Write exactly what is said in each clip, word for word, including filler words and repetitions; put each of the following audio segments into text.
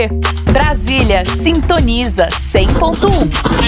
Brasília sintoniza cem ponto um.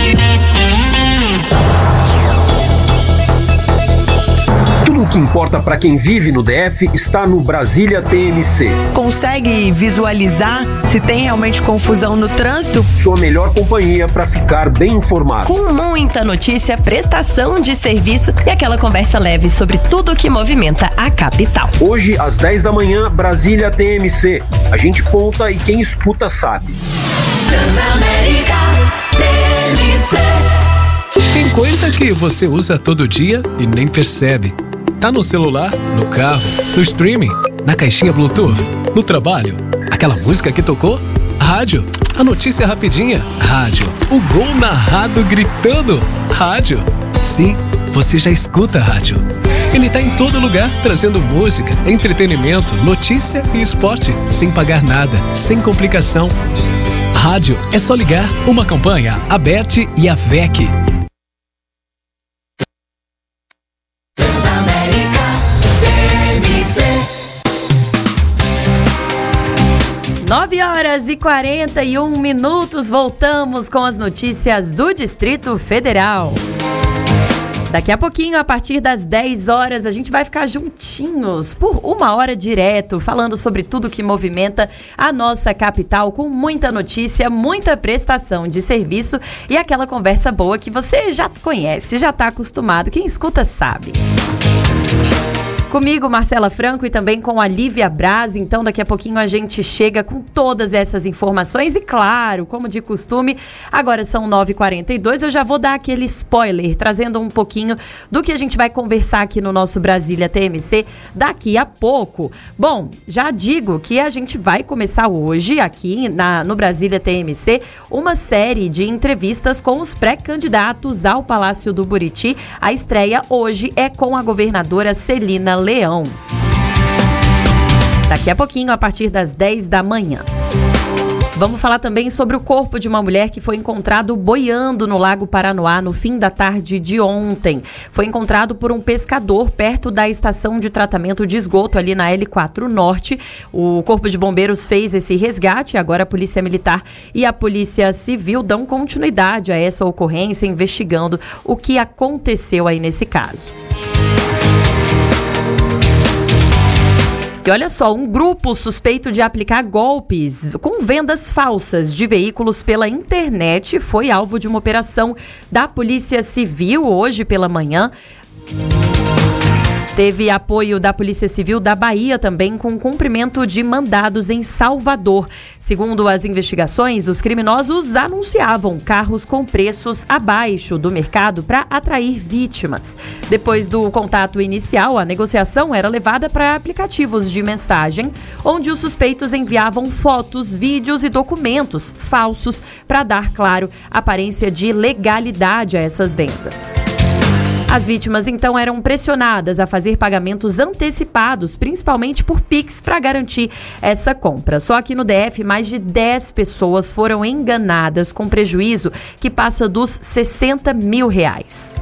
Tudo o que importa para quem vive no D F está no Brasília T M C. Consegue visualizar se tem realmente confusão no trânsito? Sua melhor companhia para ficar bem informado. Com muita notícia, prestação de serviço e aquela conversa leve sobre tudo que movimenta a capital. Hoje, às dez da manhã, Brasília T M C. A gente conta e quem escuta sabe. Transamérica T M C. Tem coisa que você usa todo dia e nem percebe. Tá no celular, no carro, no streaming, na caixinha Bluetooth, no trabalho. Aquela música que tocou? Rádio. A notícia rapidinha? Rádio. O gol narrado gritando? Rádio. Sim, você já escuta rádio. Ele tá em todo lugar, trazendo música, entretenimento, notícia e esporte, sem pagar nada, sem complicação. Rádio é só ligar. Uma campanha, a Aberte e a V E C. nove horas e quarenta e um minutos, voltamos com as notícias do Distrito Federal. Daqui a pouquinho, a partir das dez horas, a gente vai ficar juntinhos por uma hora direto, falando sobre tudo que movimenta a nossa capital, com muita notícia, muita prestação de serviço e aquela conversa boa que você já conhece, já está acostumado, quem escuta sabe. Comigo, Marcela Franco, e também com a Lívia Braz. Então, daqui a pouquinho a gente chega com todas essas informações. E claro, como de costume, agora são nove e quarenta e dois. Eu já vou dar aquele spoiler, trazendo um pouquinho do que a gente vai conversar aqui no nosso Brasília T M C daqui a pouco. Bom, já digo que a gente vai começar hoje, aqui na, no Brasília T M C, uma série de entrevistas com os pré-candidatos ao Palácio do Buriti. A estreia hoje é com a governadora Celina Leão. Daqui a pouquinho, a partir das dez da manhã. Vamos falar também sobre o corpo de uma mulher que foi encontrado boiando no Lago Paranoá no fim da tarde de ontem. Foi encontrado por um pescador perto da estação de tratamento de esgoto ali na L quatro Norte. O Corpo de Bombeiros fez esse resgate e agora a Polícia Militar e a Polícia Civil dão continuidade a essa ocorrência, investigando o que aconteceu aí nesse caso. E olha só, um grupo suspeito de aplicar golpes com vendas falsas de veículos pela internet foi alvo de uma operação da Polícia Civil hoje pela manhã. Teve apoio da Polícia Civil da Bahia também, com cumprimento de mandados em Salvador. Segundo as investigações, os criminosos anunciavam carros com preços abaixo do mercado para atrair vítimas. Depois do contato inicial, a negociação era levada para aplicativos de mensagem, onde os suspeitos enviavam fotos, vídeos e documentos falsos para dar, claro, aparência de legalidade a essas vendas. As vítimas, então, eram pressionadas a fazer pagamentos antecipados, principalmente por Pix, para garantir essa compra. Só que no D F, mais de dez pessoas foram enganadas com prejuízo que passa dos sessenta mil reais.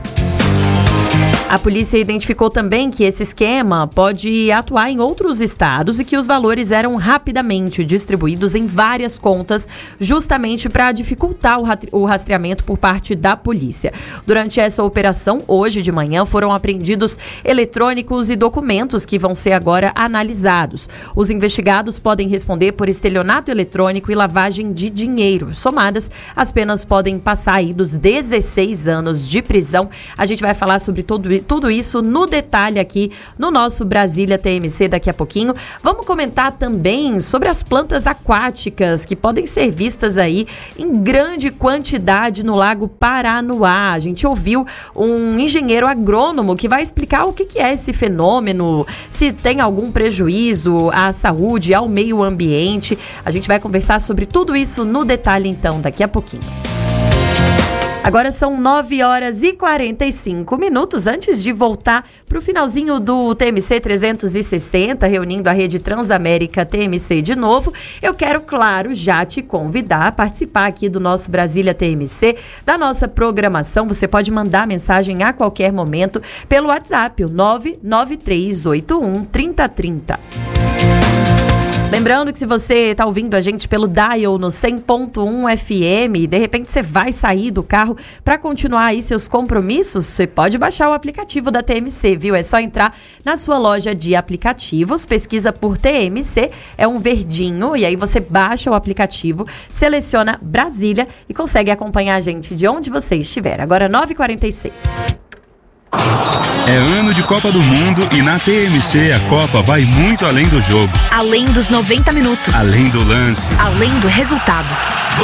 A polícia identificou também que esse esquema pode atuar em outros estados e que os valores eram rapidamente distribuídos em várias contas, justamente para dificultar o rastreamento por parte da polícia. Durante essa operação, hoje de manhã, foram apreendidos eletrônicos e documentos que vão ser agora analisados. Os investigados podem responder por estelionato eletrônico e lavagem de dinheiro. Somadas, as penas podem passar aí dos dezesseis anos de prisão. A gente vai falar sobre todo Tudo isso no detalhe aqui no nosso Brasília T M C daqui a pouquinho. Vamos comentar também sobre as plantas aquáticas que podem ser vistas aí em grande quantidade no Lago Paranoá. A gente ouviu um engenheiro agrônomo que vai explicar o que, que é esse fenômeno, se tem algum prejuízo à saúde, ao meio ambiente. A gente vai conversar sobre tudo isso no detalhe então daqui a pouquinho. Agora são nove horas e quarenta e cinco minutos. Antes de voltar para o finalzinho do T M C trezentos e sessenta, reunindo a rede Transamérica T M C de novo, eu quero, claro, já te convidar a participar aqui do nosso Brasília T M C, da nossa programação. Você pode mandar mensagem a qualquer momento pelo WhatsApp, o nove nove três oito um, três zero três zero. Lembrando que se você está ouvindo a gente pelo dial no cem ponto um F M, de repente você vai sair do carro para continuar aí seus compromissos, você pode baixar o aplicativo da T M C, viu? É só entrar na sua loja de aplicativos, pesquisa por T M C, é um verdinho, e aí você baixa o aplicativo, seleciona Brasília e consegue acompanhar a gente de onde você estiver. Agora nove e quarenta e seis. É ano de Copa do Mundo e na T M C a Copa vai muito além do jogo. Além dos noventa minutos. Além do lance. Além do resultado.